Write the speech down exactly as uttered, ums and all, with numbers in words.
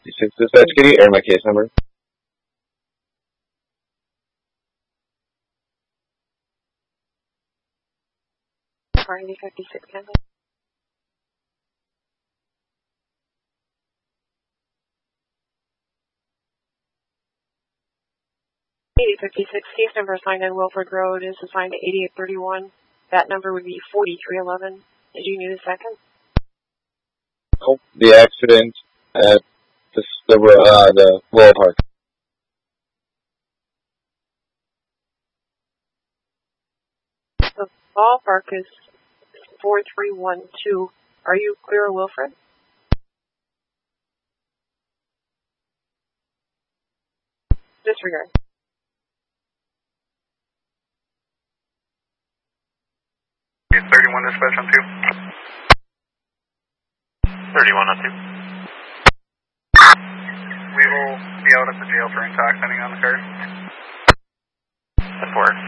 fifty-six dispatch, can you air my case number? Friday fifty-six, Kevin. eighty fifty-six, case number assigned on Wilford Road is assigned to eighty-eight thirty-one. That number would be forty-three eleven. Did you need a second? Oh, the accident at the, the, uh, the Willow Park. The ballpark is four three one two. Are you clear, Wilfred? Disregard. thirty-one dispatch on two. thirty-one on two. We will be out at the jail for intoxicating on the car. That works.